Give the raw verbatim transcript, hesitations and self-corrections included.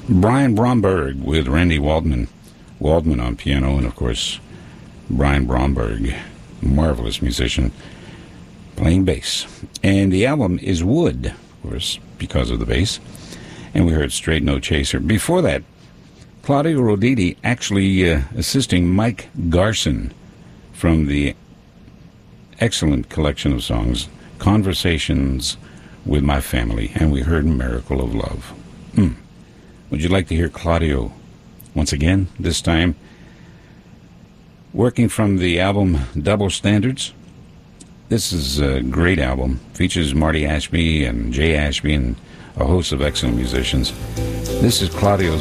Brian Bromberg with Randy Waldman. Waldman on piano, and of course, Brian Bromberg, marvelous musician, playing bass. And the album is Wood, of course, because of the bass. And we heard Straight No Chaser. Before that, Claudio Roditi actually uh, assisting Mike Garson from the excellent collection of songs, Conversations with My Family. And we heard Miracle of Love. Hmm. Would you like to hear Claudio once again, this time working from the album Double Standards? This is a great album. Features Marty Ashby and Jay Ashby and a host of excellent musicians. This is Claudio's